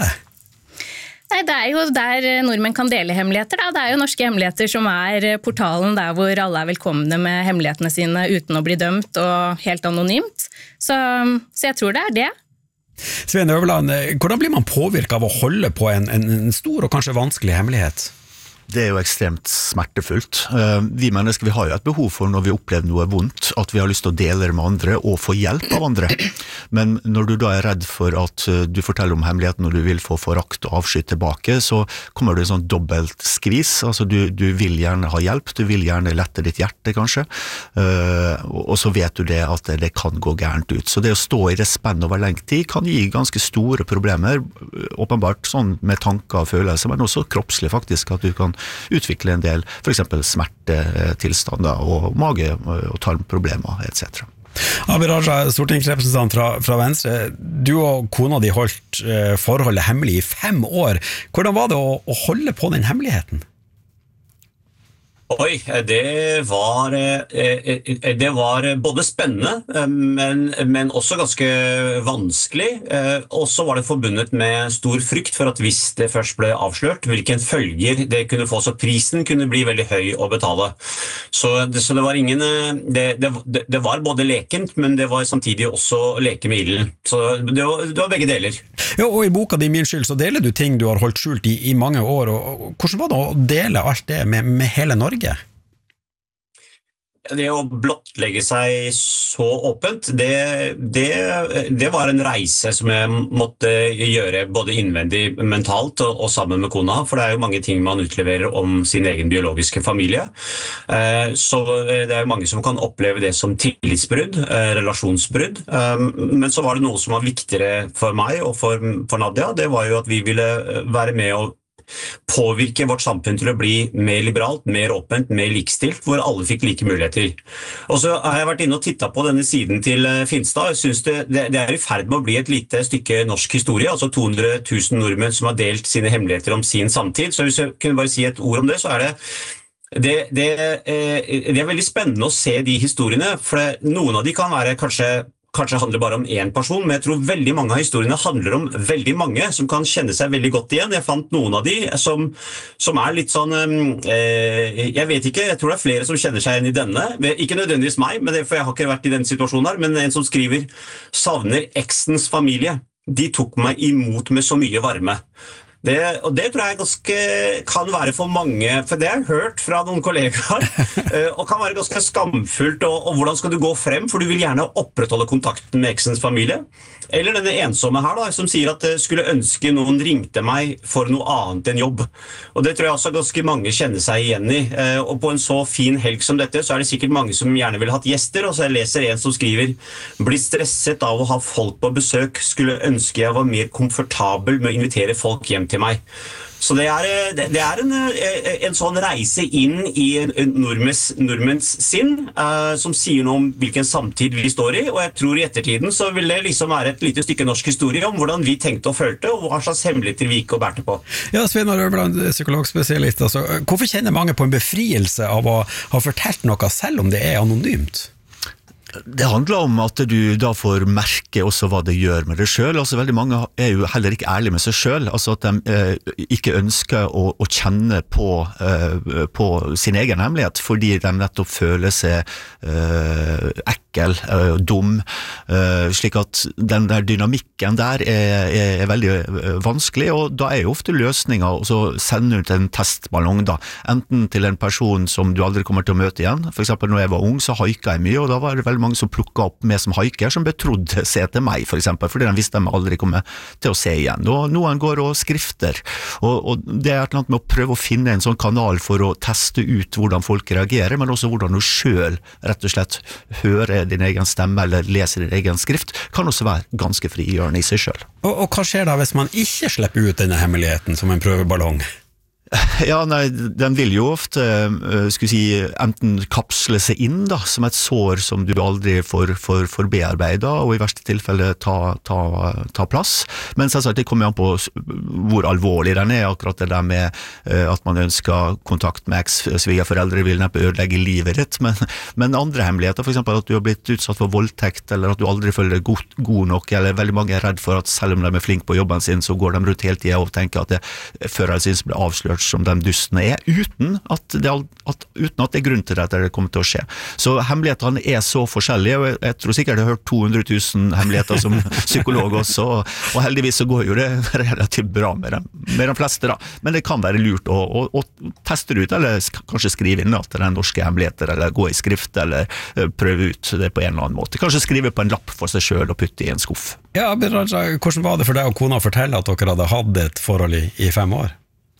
Nei, det er jo der nordmenn kan dele hemmeligheter. Da. Det er jo Norske Hemmeligheter som er portalen der hvor alle er velkomne med hemmelighetene sine uten å bli dømt og helt anonymt. Så, så jeg tror det er det. Sven Øverland, hvordan blir man påvirket av å holde på en, en stor og kanskje vanskelig hemmelighet? Det er jo ekstremt smertefullt. Vi mennesker vi har jo et behov for når vi opplever noe vondt, at vi har lyst til å dele det med andre og få hjelp av andre. Men når du da er redd for at du forteller om hemmeligheten og du vil få forakt og avsky tilbake, så kommer det en sånn dobbelt skvis. Altså du, du vil gjerne ha hjelp, du vil gjerne lette ditt hjerte kanskje, og så vet du det at det kan gå gærent ut. Så det å stå i det spennet over lenge tid kan gi ganske store problemer, åpenbart sånn med tanker og følelser, men også kroppslig faktisk, at du kan utvikle en del for eksempel smertetilstander og mage- og tarmproblemer et cetera. Abid Raja, stortingsrepresentant fra, fra Venstre, du og kona di holdt eh, forholdet hemmelig i fem år. Hvordan var det å, å holde på den hemmeligheten? Oi, det var, det var både spennende, men, men også ganske vanskelig. Og så var det forbundet med stor frykt for at hvis det først ble avslørt, hvilken følger det kunne få, så prisen kunne bli veldig høy å betale. Så det, så det var ingen, det, det, det var både lekent, men det var samtidig også leke med ilden. Så det var, det var begge deler. Ja, og i boka di Min skyld så deler du ting du har holdt skjult i, i mange år. Og hvordan var det å dele alt det med, med hele Norge? Det å blottlegge seg så åpent, det, det, det var en reise som jeg måtte gjøre både innvendig, mentalt og, og sammen med kona, for det er jo mange ting man utleverer om sin egen biologiske familie. Eh, så det er jo mange som kan oppleve det som tillitsbrudd, eh, relasjonsbrudd, eh, men så var det noe som var viktigere for meg og for, for Nadia, det var jo at vi ville være med og påvirke vårt samfunn til å bli mer liberalt, mer åpent, mer likestilt, hvor alle fikk like muligheter. Og så har jeg vært inne og tittet på denne siden til Finstad. Jeg synes det, det er i ferd med å bli et lite stykke norsk historie, altså to hundre tusen nordmenn som har delt sine hemmeligheter om sin samtid. Så hvis jeg kunne bare si et ord om det, så er det Det, det, det er veldig spennende å se de historiene, for noen av de kan være kanskje Kanskje handler bare om en person, men jeg tror veldig mange av historiene handler om veldig mange som kan kjenne seg veldig godt igjen. Jeg fant noen av de som, som er litt sånn, eh, jeg vet ikke, jeg tror det er flere som kjenner seg igjen i denne. Ikke nødvendigvis meg, men det, for jeg har ikke vært i den situasjonen her, men en som skriver savner eksens familie. De tok meg imot med så mye varme. Det, og det tror jeg ganske kan være for mange, for det har jeg hørt fra noen kollegaer, og kan være ganske skamfullt, og, og hvordan skal du gå frem, for du vil gjerne opprettholde kontakten med eksens familie. Eller denne ensomme her da, som sier at skulle ønske noen ringte meg for noe annet enn jobb. Og det tror jeg også ganske mange kjenner seg igjen i. Og på en så fin helg som dette, så er det sikkert mange som gjerne vil ha hatt gjester, og så jeg leser en som skriver, blir stresset av å ha folk på besøk, skulle ønske jeg var mer komfortabel med å invitere folk hjem til meg. Så det er, det er en, en sånn reise inn i nordmenns, nordmenns sinn, uh, som sier noe om hvilken samtid vi står i, og jeg tror i ettertiden så vil det liksom være et lite stykke norsk historie om hvordan vi tenkte og følte, og hva slags hemmeligheter vi gikk og bærte på. Ja, Sveinar Øverland, psykologspesialist, altså, hvorfor kjenner mange på en befrielse av å ha fortalt noe selv om det er anonymt? Det handler om at du da får merke også hva det gjør med deg selv. Altså, veldig mange er jo heller ikke ærlige med seg selv. Altså at de eh, ikke ønsker å, å kjenne på, eh, på sin egen hemmelighet, fordi de nettopp føler seg eh, ekkel, eh, dum. Eh, slik at den der dynamikken der er, er, er veldig vanskelig, og da er jo ofte løsninger å sende ut en testballong da, enten til en person som du aldri kommer til å møte igjen. For eksempel når jeg var ung, så haiket jeg mye, og da var det veldig mange som plukket opp med som haiker, som betrodde seg til meg, for eksempel, fordi de visste de aldri kommer til å se igjen. Og noen går og skrifter, og, og det er et eller annet med å prøve å finne en sånn kanal for å teste ut hvordan folk reagerer, men også hvordan du selv rett og slett hører din egen stemme eller leser din egen skrift, kan også være ganske frigjørende i seg selv. Og, og hva skjer da hvis man ikke slipper ut denne hemmeligheten som en prøveballong? Ja, nei, den vil jo ofte uh, skulle si, enten kapsle seg inn da, som et sår som du aldri får, får, får bearbeidet, og i verste tilfelle ta, ta, ta plass. Men selvsagt, det kommer an på hvor alvorlig den er, akkurat det der med uh, at man ønsker kontakt med eks-svigerforeldre vil neppe ødelegge livet ditt, men, men andre hemmeligheter, for eksempel at du har blitt utsatt for voldtekt, eller at du aldri føler deg god, god nok, eller veldig mange er redd for at selv om de er flink på jobben sin, så går de rundt hele tiden og tenker at det før eller siden blir avslørt som de dustene er, uten at, det, at, uten at det er grunn til det at det kommer til å skje. Så hemmelighetene er så forskjellige, og jeg, jeg tror sikkert jeg har hørt to hundre tusen hemmeligheter som psykolog også, og, og heldigvis så går jo det relativt bra med dem, med de fleste da. Men det kan være lurt å, å, å teste det ut, eller kanskje skrive inn at det er norske hemmeligheter, eller gå i skrift, eller uh, prøve ut det på en eller annen måte. Kanskje skrive på en lapp for seg selv og putte i en skuff. Ja, Abid Raja, hvordan var det for deg og kona å fortelle at dere hadde hatt et forhold i, i fem år?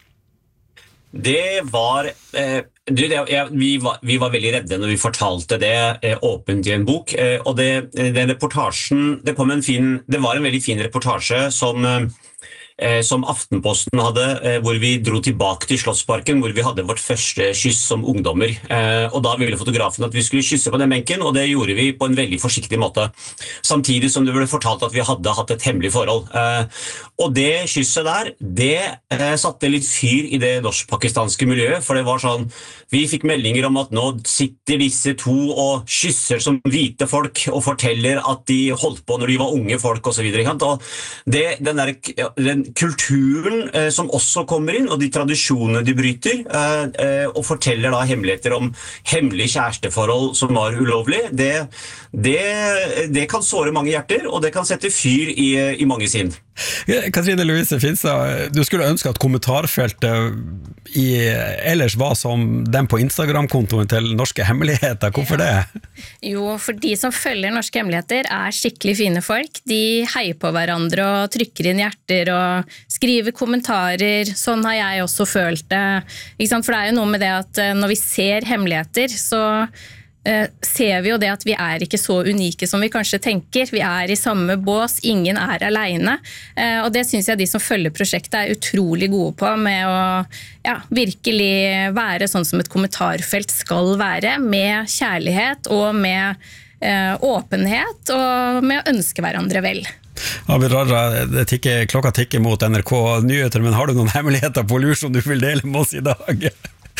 Det var, eh, du, det, jeg, vi var vi var veldig redde når vi fortalte det eh, åpent i en bok, eh, og det, den reportasjen, det kom en fin, det var en veldig fin reportasje som eh, eh, som Aftenposten hadde, eh, hvor vi dro tilbake til Slottsparken, hvor vi hadde vårt første kyss som ungdommer. Eh, og da ville fotografen at vi skulle kysse på den benken, og det gjorde vi på en veldig forsiktig måte. Samtidig som det ble fortalt at vi hadde hatt et hemmelig forhold. Eh, og det kysset der, det eh, satte litt fyr i det norsk-pakistanske miljøet, for det var sånn, vi fikk meldinger om at nå sitter disse to og kysser som hvite folk, og forteller at de holdt på når de var unge folk og så videre. Og det, den, der, den kulturen eh, som også kommer inn, og de tradisjonene de bryter, eh, eh, og forteller da hemmeligheter om hemmelige kjæresteforhold som var ulovlig, det, det, det kan såre mange hjerter, og det kan sette fyr i, i mange sinn. Katrine Louise Finstad, du skulle ønske at kommentarfeltet i, ellers var som den på Instagram-kontoen til Norske Hemmeligheter. Hvorfor ja. det? Jo, for de som følger Norske Hemmeligheter er skikkelig fine folk. De heier på hverandre og trykker inn hjerter og skriver kommentarer. Sånn har jeg også følt det. Ikke sant? For det er jo noe med det at når vi ser hemmeligheter, så ser vi jo det at vi er ikke så unike som vi kanskje tenker. Vi er i samme bås, ingen er alene. Og det synes jeg de som følger prosjektet er utrolig gode på, med å ja, virkelig være sånn som et kommentarfelt skal være, med kjærlighet og med eh, åpenhet og med å ønske hverandre vel. Abid Raja, det tikker, klokka tikker mot N R K Nyheter, men har du noen hemmeligheter på lur som du vil dele med oss i dag?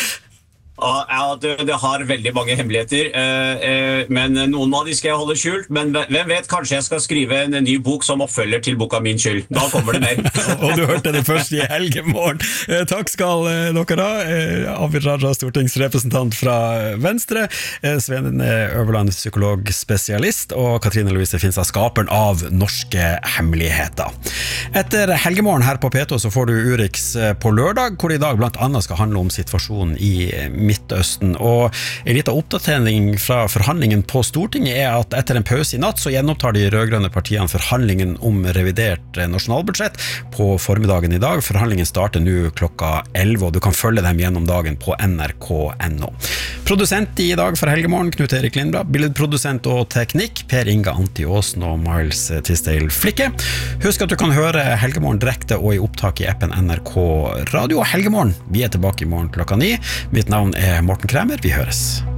Ja, det, det har veldig mange hemmeligheter, eh, eh, men noen av de skal jeg holde skjult, men hvem vet, kanskje jeg skal skrive en ny bok som oppfølger til boka Min skyld. Da kommer det mer. Og du hørte det først i Helgemorgen. Eh, takk skal eh, dere ha. Eh, Abid Raja, stortingsrepresentant fra Venstre, eh, Sven Øverland, psykologspesialist, og Katrine Louise Finstad, skaperen av Norske Hemmeligheter. Etter Helgemorgen her på P to så får du Urix på lørdag, hvor det i dag blant annet skal handle om situasjonen i Midtøsten, og en liten oppdatering fra forhandlingen på Stortinget er at etter en pause i natt så gjenopptar de rødgrønne partiene forhandlingen om revidert nasjonalbudsjett på formiddagen i dag. Forhandlingen starter nå klokka elleve, og du kan følge dem gjennom dagen på N R K punktum N O. Produsent i dag for Helgemorgen, Knut Erik Lindblad. Billedprodusent og teknikk, Per Inga Antti Åsen og Miles Tisdale Flikke. Husk at du kan høre Helgemorgen direkte og i opptak i appen N R K Radio. Helgemorgen, vi er tilbake i morgen klokka ni. Mitt navn er Morten Kremer, vi høres.